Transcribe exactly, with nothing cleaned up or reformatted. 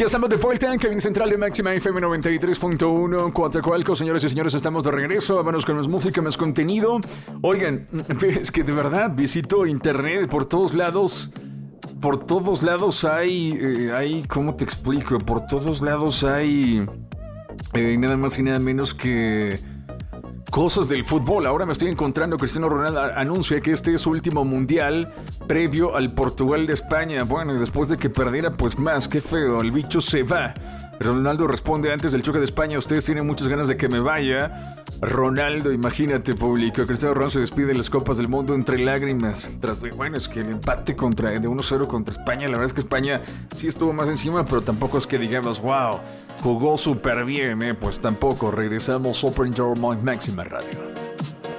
Ya estamos de vuelta en Cabina Central de Máxima F M noventa y tres punto uno, Coatzacoalcos. Señores y señores, estamos de regreso. Vámonos con más música, más contenido. Oigan, es que de verdad visito internet por todos lados. Por todos lados hay, eh, hay, ¿cómo te explico? Por todos lados hay eh, nada más y nada menos que cosas del fútbol. Ahora me estoy encontrando, Cristiano Ronaldo anuncia que este es su último mundial previo al Portugal de España. Bueno, y después de que perdiera, pues más, qué feo, el bicho se va. Ronaldo responde antes del choque de España: ustedes tienen muchas ganas de que me vaya. Ronaldo, imagínate, público. Cristiano Ronaldo se despide en las Copas del Mundo entre lágrimas. Tras, bueno, es que el empate contra, de uno cero contra España, la verdad es que España sí estuvo más encima, pero tampoco es que digamos, wow, jugó súper bien, ¿eh? Pues tampoco. Regresamos, Open Your Mind, Máxima Radio.